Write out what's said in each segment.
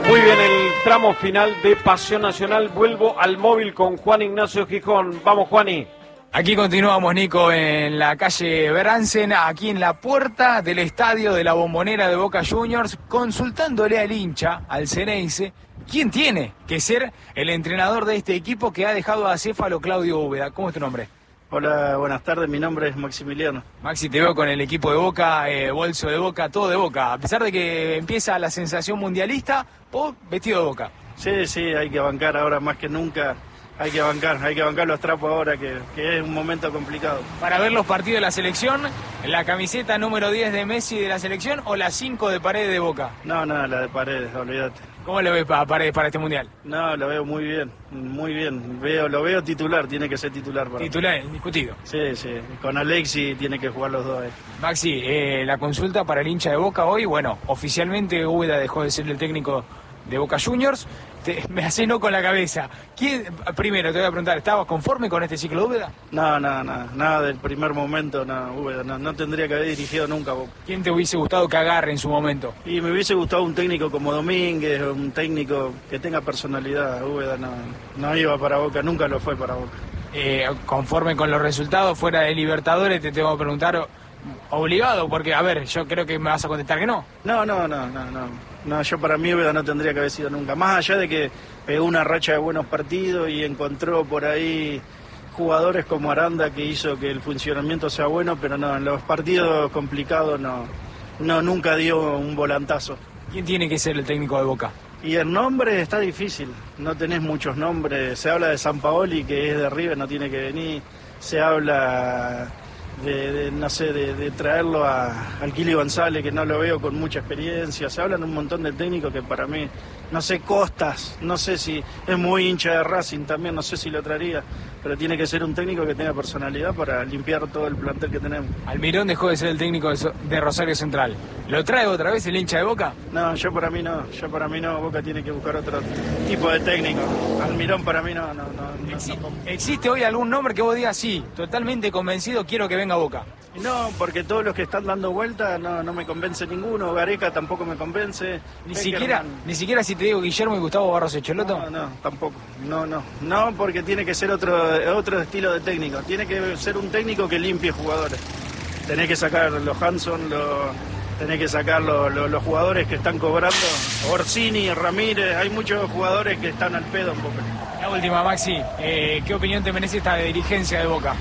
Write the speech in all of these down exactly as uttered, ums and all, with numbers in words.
Muy bien, el tramo final de Pasión Nacional. Vuelvo al móvil con Juan Ignacio Gijón. Vamos, Juani. Aquí continuamos, Nico, en la calle Bransen, aquí en la puerta del estadio de la Bombonera de Boca Juniors, consultándole al hincha, al Ceneice, quién tiene que ser el entrenador de este equipo que ha dejado a acéfalo Claudio Úbeda. ¿Cómo es tu nombre? Hola, buenas tardes, mi nombre es Maximiliano. Maxi, te veo con el equipo de Boca, eh, bolso de Boca, todo de Boca. A pesar de que empieza la sensación mundialista, vos vestido de Boca. Sí, sí, hay que bancar ahora más que nunca. Hay que bancar, hay que bancar los trapos ahora, que, que es un momento complicado. Para ver los partidos de la selección, ¿la camiseta número diez de Messi de la selección o la cinco de Paredes de Boca? No, no, la de Paredes, olvídate. ¿Cómo lo ves para Paredes para este mundial? No, lo veo muy bien, muy bien. Veo, lo veo titular, tiene que ser titular. Para titular, indiscutido. Sí, sí, con Alexis tiene que jugar los dos. Eh. Maxi, eh, la consulta para el hincha de Boca hoy, bueno, oficialmente Úbeda dejó de ser el técnico de Boca Juniors. Te, me hace no con la cabeza. ¿Quién, primero te voy a preguntar, ¿estabas conforme con este ciclo de Úbeda? No, no, no, nada del primer momento, no, Úbeda, no, no tendría que haber dirigido nunca a Boca. ¿Quién te hubiese gustado que agarre en su momento? Y me hubiese gustado un técnico como Domínguez, un técnico que tenga personalidad. Úbeda no, no iba para Boca, nunca lo fue para Boca. Eh, conforme con los resultados fuera de Libertadores, te tengo que preguntar, obligado, porque, a ver, yo creo que me vas a contestar que no. No, no, no, no, no. No, yo para mí Úbeda no tendría que haber sido nunca. Más allá de que pegó una racha de buenos partidos y encontró por ahí jugadores como Aranda que hizo que el funcionamiento sea bueno, pero no, en los partidos complicados no, no nunca dio un volantazo. ¿Quién tiene que ser el técnico de Boca? Y el nombre está difícil, no tenés muchos nombres. Se habla de Sampaoli, que es de River, no tiene que venir. Se habla de, de no sé, de, de traerlo a, al Kili González, que no lo veo con mucha experiencia. Se hablan un montón de técnicos que para mí, no sé, Costas, no sé si es muy hincha de Racing también, no sé si lo traería, pero tiene que ser un técnico que tenga personalidad para limpiar todo el plantel que tenemos. Almirón dejó de ser el técnico de, de Rosario Central. ¿Lo trae otra vez el hincha de Boca? No, yo para mí no, yo para mí no, Boca tiene que buscar otro tipo de técnico. Almirón para mí no, no, no. Exi no. ¿Existe hoy algún nombre que vos digas sí, totalmente convencido, quiero que venga a Boca? No, porque todos los que están dando vuelta no, no me convence ninguno. Gareca tampoco me convence. Ni siquiera, ni siquiera si te digo Guillermo y Gustavo Barros Echolotto. No, no, tampoco. No, no, no, porque tiene que ser otro, otro estilo de técnico. Tiene que ser un técnico que limpie jugadores. Tenés que sacar los Hanson, los, tenés que sacar los, los, los jugadores que están cobrando. Orsini, Ramírez, hay muchos jugadores que están al pedo en Boca. La última, Maxi, eh, ¿qué opinión te merece esta dirigencia de Boca?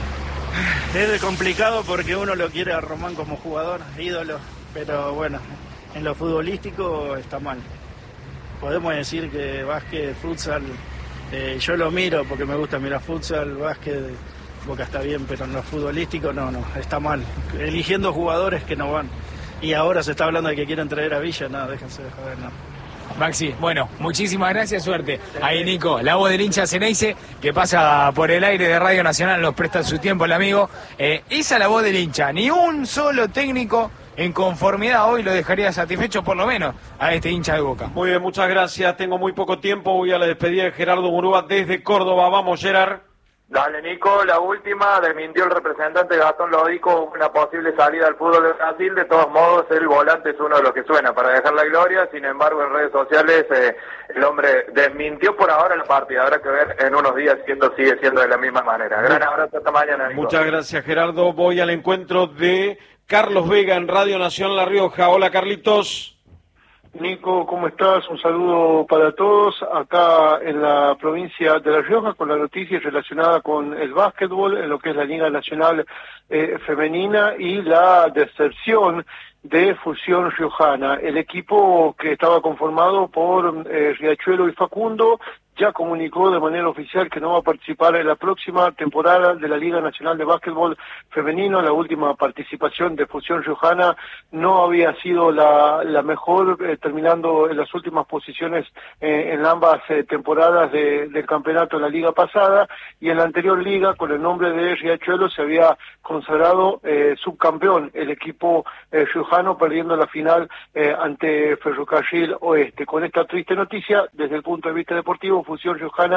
Es complicado porque uno lo quiere a Román como jugador, ídolo, pero bueno, en lo futbolístico está mal. Podemos decir que básquet, futsal, eh, yo lo miro porque me gusta mirar futsal, básquet, Boca está bien, pero en lo futbolístico no, no, está mal. Eligiendo jugadores que no van. Y ahora se está hablando de que quieren traer a Villa, no, déjense de joder, no. Maxi, bueno, muchísimas gracias, suerte. Ahí Nico, la voz del hincha Ceneice, que pasa por el aire de Radio Nacional, nos presta su tiempo el amigo. Eh, esa es la voz del hincha, ni un solo técnico en conformidad hoy lo dejaría satisfecho, por lo menos, a este hincha de Boca. Muy bien, muchas gracias, tengo muy poco tiempo, voy a la despedida de Gerardo Murúa desde Córdoba. Vamos, Gerard. Dale, Nico, la última, desmintió el representante Gastón Lodico una posible salida al fútbol de Brasil. De todos modos, el volante es uno de los que suena para dejar la gloria. Sin embargo, en redes sociales eh, el hombre desmintió por ahora la partida. Habrá que ver en unos días si esto sigue siendo de la misma manera. Gran abrazo, hasta mañana, Nico. Muchas gracias, Gerardo. Voy al encuentro de Carlos Vega en Radio Nacional La Rioja. Hola, Carlitos. Nico, ¿cómo estás? Un saludo para todos acá en la provincia de La Rioja con la noticia relacionada con el básquetbol en lo que es la Liga Nacional eh, Femenina y la deserción de Fusión Riojana. El equipo que estaba conformado por eh, Riachuelo y Facundo ya comunicó de manera oficial que no va a participar en la próxima temporada de la Liga Nacional de Básquetbol Femenino. La última participación de Fusión Riojana no había sido la, la mejor, eh, terminando en las últimas posiciones eh, en ambas eh, temporadas de, del campeonato de la liga pasada, y en la anterior liga, con el nombre de Riachuelo, se había consagrado eh, subcampeón el equipo eh, riojano, perdiendo la final eh, ante Ferrocarril Oeste. Con esta triste noticia, desde el punto de vista deportivo, Fusión Riojana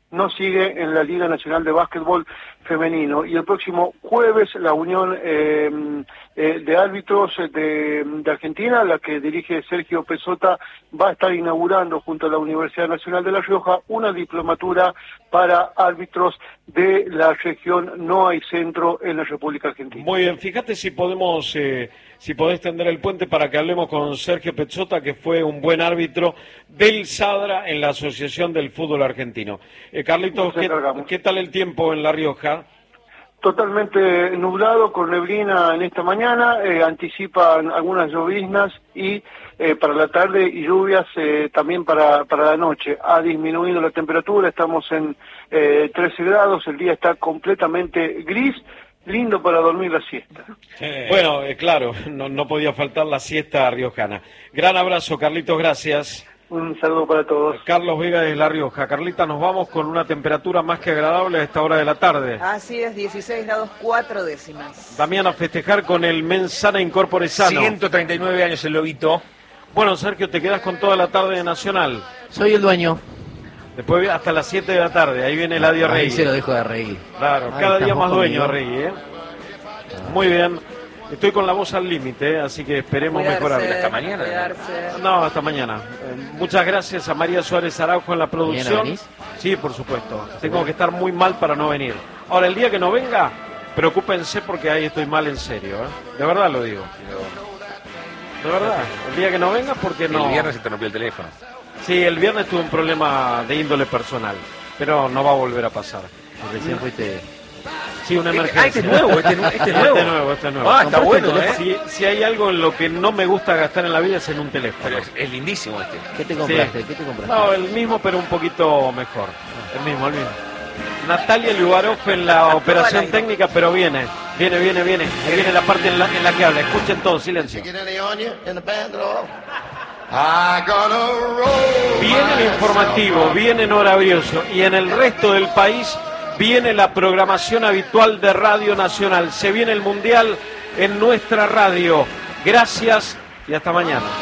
no sigue en la Liga Nacional de Básquetbol Femenino. Y el próximo jueves la Unión eh, eh, de Árbitros de, de Argentina, la que dirige Sergio Pezzota, va a estar inaugurando junto a la Universidad Nacional de La Rioja una diplomatura para árbitros de la región No Hay Centro en la República Argentina. Muy bien, fíjate si podemos, eh, si podés tender el puente para que hablemos con Sergio Pezzota, que fue un buen árbitro del SADRA en la Asociación del Fútbol Argentino. Eh, Carlitos, ¿qué, ¿qué tal el tiempo en La Rioja? Totalmente nublado, con neblina en esta mañana, eh, anticipan algunas lloviznas y eh, para la tarde y lluvias eh, también para, para la noche. Ha disminuido la temperatura, estamos en eh, trece grados, el día está completamente gris, lindo para dormir la siesta. Eh, bueno, eh, claro, no, no podía faltar la siesta riojana. Gran abrazo, Carlitos, gracias. Un saludo para todos. Carlos Vega de La Rioja. Carlita, nos vamos con una temperatura más que agradable a esta hora de la tarde. Así es, dieciséis grados cuatro décimas. Damián, a festejar con el Mensana Incorpore Sano. ciento treinta y nueve años el lobito. Bueno, Sergio, te quedas con toda la tarde de Nacional. Soy el dueño. Después hasta las siete de la tarde, ahí viene Eladio Rey. Ahí se lo dejo de reír. Claro, Ay, cada día más dueño conmigo. Rey, ¿eh? Muy bien. Estoy con la voz al límite, ¿eh? Así que esperemos Cuidarse, mejorarla. Hasta mañana. cuidarse. No, hasta mañana. Eh, muchas gracias a María Suárez Araujo en la producción. ¿Mañana venís? Sí, por supuesto. Tengo que estar muy mal para no venir. Ahora, el día que no venga, preocúpense porque ahí estoy mal en serio, ¿eh? De verdad lo digo. De verdad. El día que no venga porque no... El viernes se te rompió el teléfono. Sí, el viernes tuve un problema de índole personal, pero no va a volver a pasar. Recién fuiste... Sí, una Este, emergencia. ah, este es nuevo, este, nu- este es nuevo. Este nuevo, este nuevo. Ah, está bueno, ¿eh? Si, si hay algo en lo que no me gusta gastar en la vida es en un teléfono. Pero es, es lindísimo este. ¿Qué te compraste? Sí. ¿Qué te compraste? No, el mismo, pero un poquito mejor. El mismo, el mismo. Natalia Liubarov en la operación técnica, pero viene. Viene, viene, viene. Ahí viene la parte en la, en la que habla. Escuchen todo, silencio. Viene el informativo, viene Nora Brioso. Y en el resto del país viene la programación habitual de Radio Nacional. Se viene el Mundial en nuestra radio. Gracias y hasta mañana.